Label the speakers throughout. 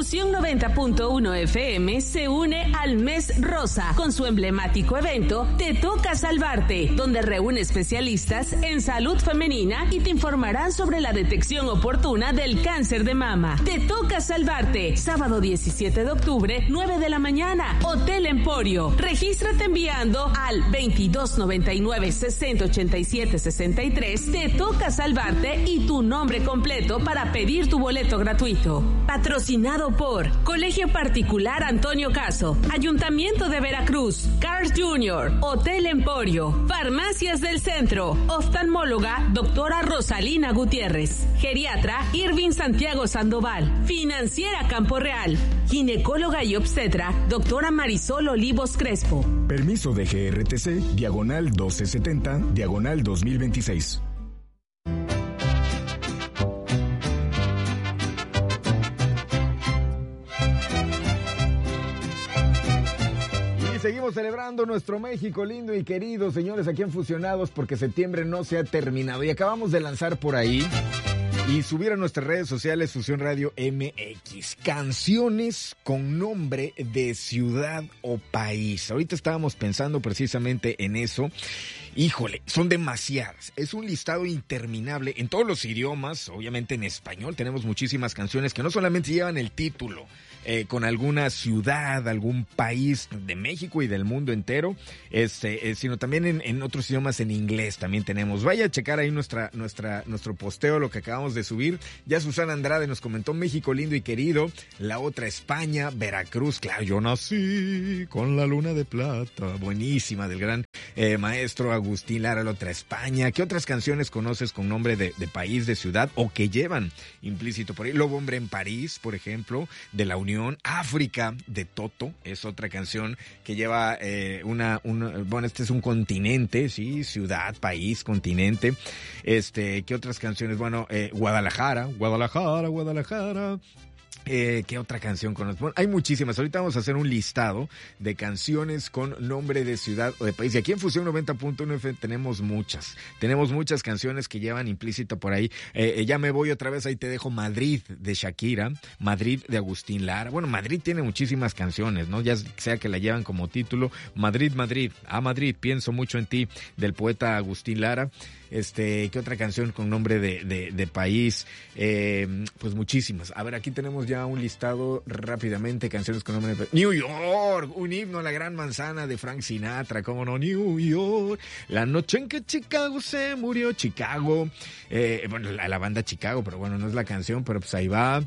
Speaker 1: Fusión 90.1 FM se une al Mes Rosa con su emblemático evento Te Toca Salvarte, donde reúne especialistas en salud femenina y te informarán sobre la detección oportuna del cáncer de mama. Te Toca Salvarte, sábado 17 de octubre, 9 de la mañana, Hotel Emporio. Regístrate enviando al 2299-6087-63. Te Toca Salvarte y tu nombre completo para pedir tu boleto gratuito. Patrocinado por Colegio Particular Antonio Caso, Ayuntamiento de Veracruz, Cars Jr., Hotel Emporio, Farmacias del Centro, Oftalmóloga Doctora Rosalina Gutiérrez, Geriatra Irving Santiago Sandoval, Financiera Campo Real, Ginecóloga y Obstetra Doctora Marisol Olivos Crespo.
Speaker 2: Permiso de GRTC, diagonal 1270, diagonal 2026.
Speaker 3: Seguimos celebrando nuestro México lindo y querido, señores, aquí en Fusionados, porque septiembre no se ha terminado. Y acabamos de lanzar por ahí y subir a nuestras redes sociales Fusión Radio MX canciones con nombre de ciudad o país. Ahorita estábamos pensando precisamente en eso. Híjole, son demasiadas. Es un listado interminable en todos los idiomas. Obviamente en español tenemos muchísimas canciones que no solamente llevan el título con alguna ciudad, algún país de México y del mundo entero, sino también en otros idiomas en inglés también tenemos. Vaya a checar ahí nuestro posteo, lo que acabamos de subir. Ya Susana Andrade nos comentó México lindo y querido. La otra España, Veracruz. Claro, yo nací con la luna de plata. Buenísima, del gran maestro Agustín Lara, La otra España. ¿Qué otras canciones conoces con nombre de país, de ciudad o que llevan implícito por ahí? Lobo Hombre en París, por ejemplo, de La Unión. África, de Toto, es otra canción que lleva bueno, este es un continente, sí, ciudad, país, continente. ¿Qué otras canciones? Bueno, Guadalajara. ¿Qué otra canción conoces? Bueno, hay muchísimas. Ahorita vamos a hacer un listado de canciones con nombre de ciudad o de país. Y aquí en Fusión 90.1 FM tenemos muchas. Tenemos muchas canciones que llevan implícito por ahí. Ya me voy otra vez, ahí te dejo Madrid de Shakira, Madrid de Agustín Lara. Bueno, Madrid tiene muchísimas canciones, ¿no? Ya sea que la llevan como título. Madrid, Madrid, pienso mucho en ti, del poeta Agustín Lara. ¿Qué otra canción con nombre de país? Pues muchísimas. A ver, aquí tenemos ya un listado rápidamente, canciones con nombre de país. New York, un himno a la gran manzana de Frank Sinatra, cómo no, New York. La noche en que Chicago se murió, Chicago. Bueno, la banda Chicago, pero bueno, no es la canción, pero pues ahí va.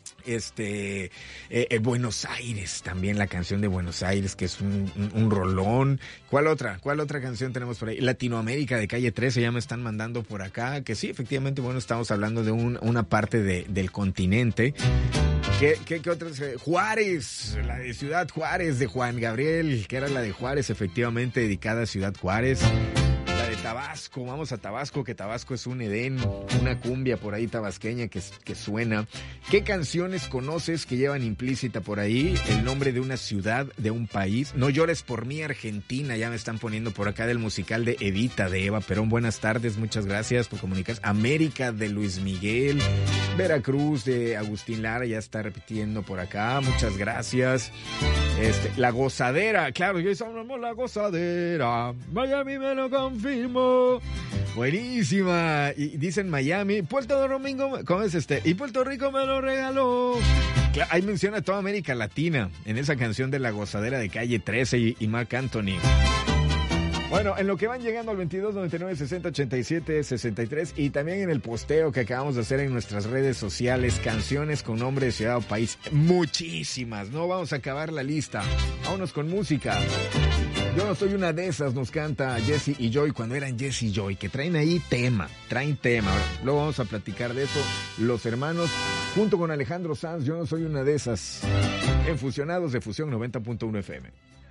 Speaker 3: Buenos Aires, también la canción de Buenos Aires, que es un rolón. ¿Cuál otra canción tenemos por ahí? Latinoamérica de Calle 13, ya me están mandando por acá, que sí, efectivamente, bueno, estamos hablando de una parte del continente. ¿Qué otras? Juárez, la de Ciudad Juárez de Juan Gabriel, que era la de Juárez, efectivamente, dedicada a Ciudad Juárez. Tabasco, vamos a Tabasco, que Tabasco es un Edén, una cumbia por ahí tabasqueña que suena. ¿Qué canciones conoces que llevan implícita por ahí el nombre de una ciudad, de un país? No llores por mí, Argentina, ya me están poniendo por acá, del musical de Evita, de Eva Perón. Buenas tardes, muchas gracias por comunicarse. América, de Luis Miguel. Veracruz, de Agustín Lara, ya está repitiendo por acá, muchas gracias. La Gozadera, claro, yo somos La Gozadera, Miami me lo confirmo. Buenísima. Y dicen Miami, Puerto Domingo, ¿cómo es y Puerto Rico me lo regaló. Claro, ahí menciona toda América Latina en esa canción de La Gozadera de Calle 13 y Marc Anthony. Bueno, en lo que van llegando al 22 99 60 87 63 y también en el posteo que acabamos de hacer en nuestras redes sociales, canciones con nombre de ciudad o país, muchísimas, no vamos a acabar la lista. Vámonos con música. Yo no soy una de esas, nos canta Jesse y Joy cuando eran Jesse y Joy, que traen tema. Ahora, luego vamos a platicar de eso, los hermanos, junto con Alejandro Sanz, Yo no soy una de esas, en Fusionados de Fusión 90.1 FM.